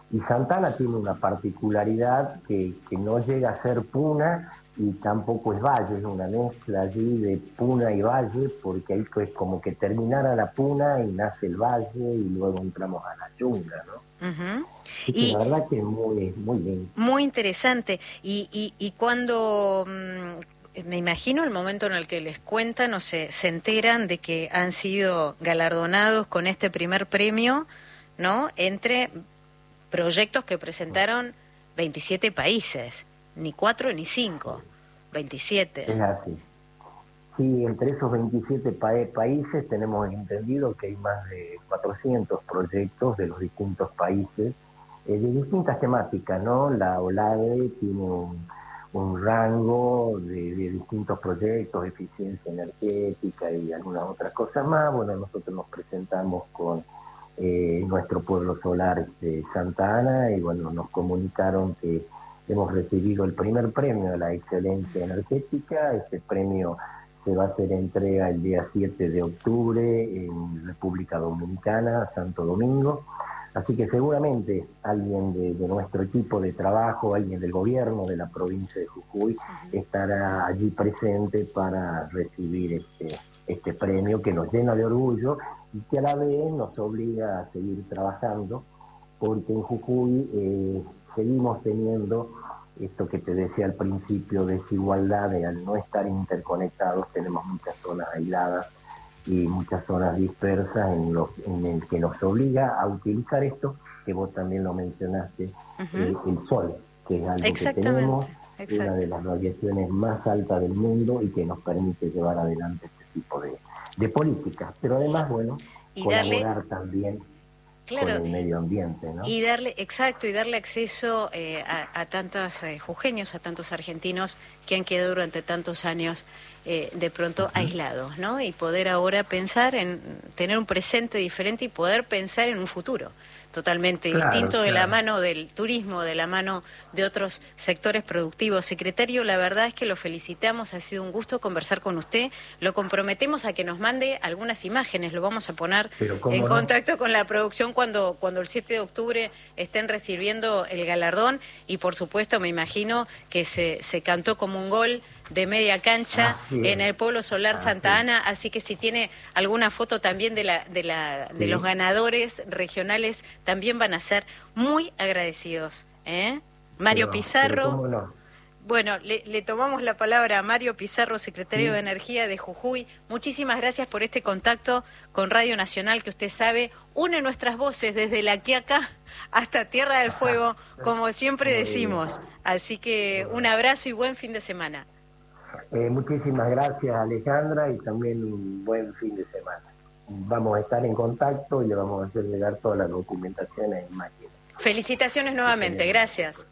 Y Santa Ana tiene una particularidad que no llega a ser puna y tampoco es valle, es una mezcla allí de puna y valle, porque ahí es como que terminara la puna y nace el valle y luego entramos a la yunga, ¿no? Uh-huh. Así que la verdad que es muy, muy lindo. Muy interesante. Y cuando, me imagino el momento en el que les cuentan o se enteran de que han sido galardonados con este primer premio, ¿no? Entre proyectos que presentaron 27 países, ni 4 ni 5, 27. Es así. Sí, entre esos 27 países tenemos entendido que hay más de 400 proyectos de los distintos países, de distintas temáticas, ¿no? La OLADE tiene un rango de distintos proyectos, eficiencia energética y algunas otras cosas más. Bueno, nosotros nos presentamos con nuestro pueblo solar Santa Ana y bueno, nos comunicaron que hemos recibido el primer premio de la excelencia energética. Este premio se va a hacer entrega el día 7 de octubre en República Dominicana, Santo Domingo. Así que seguramente alguien de nuestro equipo de trabajo, alguien del gobierno de la provincia de Jujuy, estará allí presente para recibir este premio que nos llena de orgullo y que a la vez nos obliga a seguir trabajando, porque en Jujuy seguimos teniendo esto que te decía al principio, desigualdad, de al no estar interconectados tenemos muchas zonas aisladas y muchas zonas dispersas en el que nos obliga a utilizar esto, que vos también lo mencionaste, el sol, que es algo que tenemos, una de las radiaciones más altas del mundo y que nos permite llevar adelante este tipo de políticas. Pero además, bueno, y colaborar también con el medio ambiente, ¿no? Y darle acceso a tantos jujeños, a tantos argentinos que han quedado durante tantos años de pronto aislados, ¿no? Y poder ahora pensar en tener un presente diferente y poder pensar en un futuro totalmente distinto, de la mano del turismo, de la mano de otros sectores productivos. Secretario, la verdad es que lo felicitamos, ha sido un gusto conversar con usted, lo comprometemos a que nos mande algunas imágenes, lo vamos a poner en contacto con la producción cuando el 7 de octubre estén recibiendo el galardón y por supuesto me imagino que se cantó como un gol de media cancha en el pueblo solar Santa Ana, así que si tiene alguna foto también de los ganadores regionales, también van a ser muy agradecidos. Mario Pizarro, bueno, le tomamos la palabra a Mario Pizarro, secretario de Energía de Jujuy. Muchísimas gracias por este contacto con Radio Nacional, que usted sabe, une nuestras voces desde La Quiaca hasta Tierra del Fuego, como siempre decimos. Así que un abrazo y buen fin de semana. Muchísimas gracias, Alejandra, y también un buen fin de semana. Vamos a estar en contacto y le vamos a hacer llegar toda la documentación e imágenes. Felicitaciones nuevamente, gracias.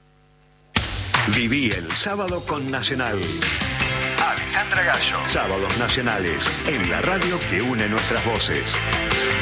Viví el sábado con Nacional. Alejandra Gallo. Sábados nacionales en la radio que une nuestras voces.